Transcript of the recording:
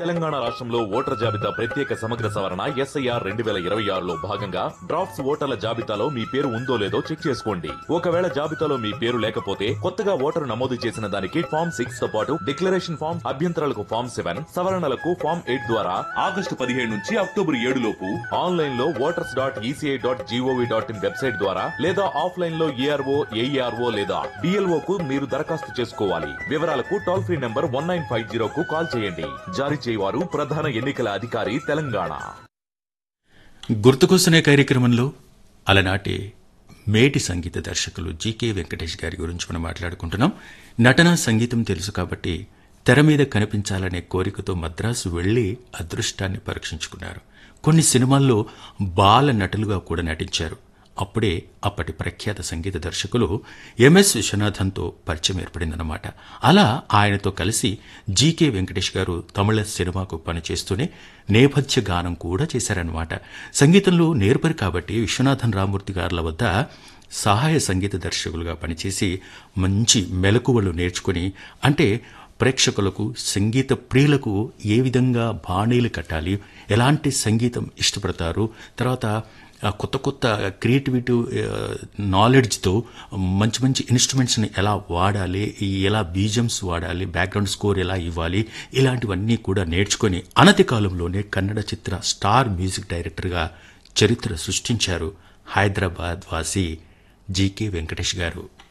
తెలంగాణ రాష్ట్రంలో ఓటర్ల జాబితా ప్రత్యేక సమగ్ర సవరణ ఎస్ఐఆర్ 2026లో భాగంగా డ్రాఫ్ట్స్ ఓటర్ల జాబితాలో మీ పేరు ఉందో లేదో చెక్ చేసుకోండి. ఒకవేళ జాబితాలో మీ పేరు లేకపోతే కొత్తగా ఓటరు నమోదు చేసిన దానికి ఫామ్ 6 తో పాటు డిక్లరేషన్ ఫామ్, అభ్యంతరాలకు ఫామ్ 7, సవరణలకు ఫామ్ 8 ద్వారా ఆగస్టు 17 నుంచి అక్టోబర్ 7 లోపు ఆన్లైన్ లో voters.eci.gov.in వెబ్సైట్ ద్వారా లేదా ఆఫ్లైన్ లో ఏఆర్ఓ, ఏఈఆర్ఓ లేదా డిఎల్ఓ కు మీరు దరఖాస్తు చేసుకోవాలి. వివరాలకు టోల్ ఫ్రీ నంబర్ 1950 కు కాల్ చేయండి. జారీ చేయవారు ప్రధాన ఎన్నికల అధికారి, తెలంగాణ. గుర్తుకొస్తున్న కార్యక్రమంలో అలనాటి మేటి సంగీత దర్శకులు జీకే వెంకటేష్ గారి గురించి మనం మాట్లాడుకుంటున్నాం. నటన, సంగీతం తెలుసు కాబట్టి తెర మీద కనిపించాలనే కోరికతో మద్రాసు వెళ్లి అదృష్టాన్ని పరీక్షించుకున్నారు. కొన్ని సినిమాల్లో బాల నటులుగా కూడా నటించారు. అప్పుడే అప్పటి ప్రఖ్యాత సంగీత దర్శకులు ఎంఎస్ విశ్వనాథన్తో పరిచయం ఏర్పడిందన్నమాట. అలా ఆయనతో కలిసి జీకే వెంకటేష్ గారు తమిళ సినిమాకు పనిచేస్తూనే నేపథ్య గానం కూడా చేశారన్నమాట. సంగీతంలో నేర్పరి కాబట్టి విశ్వనాథన్ రామూర్తి గారుల వద్ద సహాయ సంగీత దర్శకులుగా పనిచేసి మంచి మెలకువలు నేర్చుకుని, అంటే ప్రేక్షకులకు, సంగీత ప్రియులకు ఏ విధంగా బాణీలు కట్టాలి, ఎలాంటి సంగీతం ఇష్టపడతారు, తర్వాత కొత్త కొత్త క్రియేటివిటీ నాలెడ్జ్తో మంచి మంచి ఇన్స్ట్రుమెంట్స్ని ఎలా వాడాలి, ఎలా బీజమ్స్ వాడాలి, బ్యాక్గ్రౌండ్ స్కోర్ ఎలా ఇవ్వాలి, ఇలాంటివన్నీ కూడా నేర్చుకొని అనతి కాలంలోనే కన్నడ చిత్ర స్టార్ మ్యూజిక్ డైరెక్టర్గా చరిత్ర సృష్టించారు హైదరాబాద్ వాసి జీకే వెంకటేష్ గారు.